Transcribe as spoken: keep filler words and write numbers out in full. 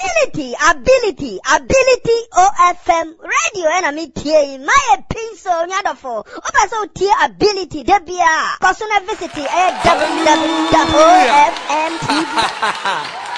ability, ability, ability O F M radio and me tea my pencil nyadofo. Opa so tea ability debia. Personal visit at w w w dot o f m t v